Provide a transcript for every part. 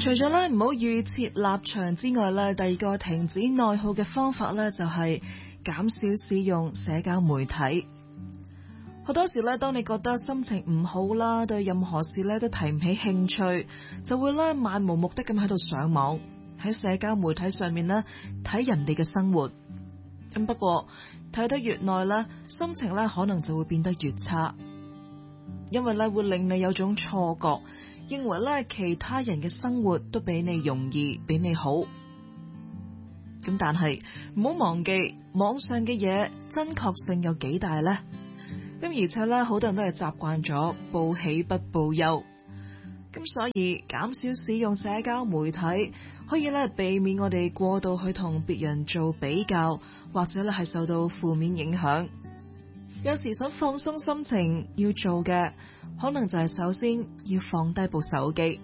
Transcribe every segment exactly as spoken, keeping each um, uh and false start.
除咗咧唔好預設立場之外咧，第二個停止內耗嘅方法咧就係減少使用社交媒體。好多時咧，當你覺得心情唔好啦，對任何事咧都提唔起興趣，就會咧漫無目的咁喺度上網，喺社交媒體上面咧睇人哋嘅生活。咁不過睇得越耐咧，心情咧可能就會變得越差，因為咧會令你有種錯覺，認為咧其他人嘅生活都比你容易，比你好。咁但係唔好忘記網上嘅嘢真確性有幾大呢？咁而且咧好多人都係習慣咗報喜不報憂，咁所以減少使用社交媒體可以咧避免我哋過度去同別人做比較，或者咧係受到負面影響。有時想放鬆心情要做嘅，可能就係首先要放低部手機。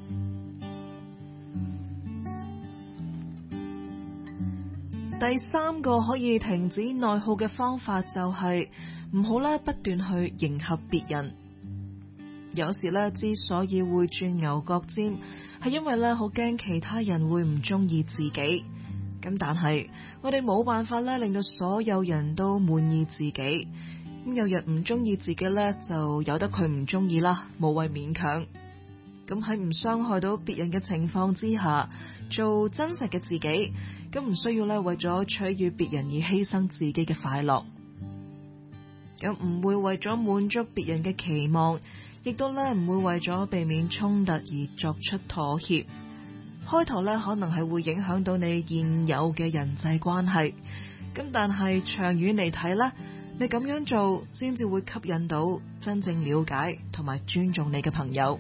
第三個可以停止內耗嘅方法就係唔好咧不斷去迎合別人。有時咧之所以會轉牛角尖，係因為咧好驚其他人會唔中意自己。咁但係我哋冇辦法咧令到所有人都滿意自己。咁有人唔中意自己咧，就由得佢唔中意啦，無謂勉強。咁喺唔傷害到別人嘅情況之下，做真實嘅自己，咁唔需要咧為咗取悅別人而犧牲自己嘅快樂。咁唔會為咗滿足別人嘅期望，亦都咧唔會為咗避免衝突而作出妥協。開頭咧可能係會影響到你現有嘅人際關係，咁但係長遠嚟睇咧，你咁樣做先至會吸引到真正了解同埋尊重你嘅朋友。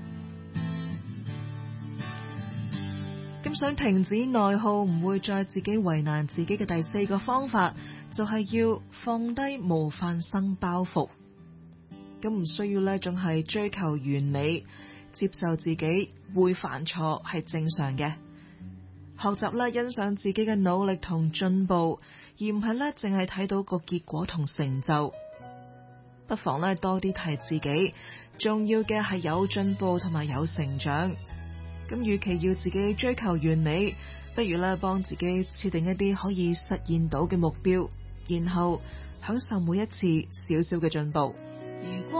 咁想停止內耗，唔會再自己為難自己嘅第四個方法，就係要放低模範生包袱。咁唔需要咧，仲係追求完美，接受自己會犯錯係正常嘅。學習咧欣賞自己嘅努力同進步，而唔係咧淨係睇到個結果同成就。不妨咧多啲提自己，重要嘅係有進步同埋有成長。咁與其要自己追求完美，不如咧幫自己設定一啲可以實現到嘅目標，然後享受每一次小小嘅進步。如果